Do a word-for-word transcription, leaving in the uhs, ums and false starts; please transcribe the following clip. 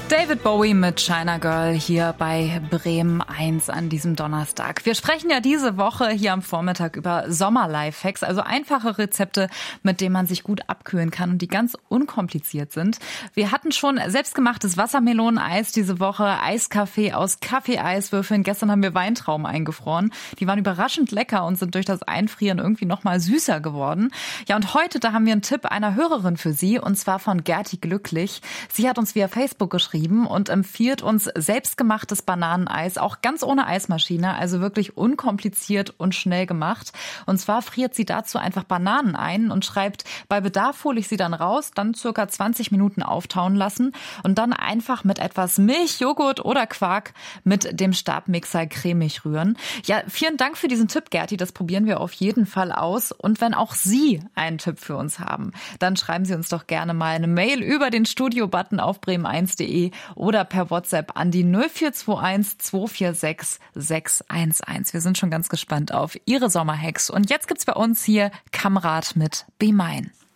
David Bowie mit China Girl hier bei Bremen eins an diesem Donnerstag. Wir sprechen ja diese Woche hier am Vormittag über Sommer-Lifehacks, also einfache Rezepte, mit denen man sich gut abkühlen kann und die ganz unkompliziert sind. Wir hatten schon selbstgemachtes Wassermeloneneis diese Woche, Eiskaffee aus Kaffeeeiswürfeln. Gestern haben wir Weintrauben eingefroren. Die waren überraschend lecker und sind durch das Einfrieren irgendwie noch mal süßer geworden. Ja, und heute, da haben wir einen Tipp einer Hörerin für Sie, und zwar von Gerti Glücklich. Sie hat uns via Facebook geschrieben und empfiehlt uns selbstgemachtes Bananeneis, auch ganz ohne Eismaschine, also wirklich unkompliziert und schnell gemacht. Und zwar friert sie dazu einfach Bananen ein und schreibt, bei Bedarf hole ich sie dann raus, dann circa zwanzig Minuten auftauen lassen und dann einfach mit etwas Milch, Joghurt oder Quark mit dem Stabmixer cremig rühren. Ja, vielen Dank für diesen Tipp, Gerti, das probieren wir auf jeden Fall aus. Und wenn auch Sie einen Tipp für uns haben, dann schreiben Sie uns doch gerne mal eine Mail über den Studio-Button auf bremen eins punkt de oder per WhatsApp an die null vier zwei eins zwei vier sechs sechs eins eins. Wir sind schon ganz gespannt auf Ihre Sommerhacks. Und jetzt gibt's bei uns hier Kamrat mit Be Mine.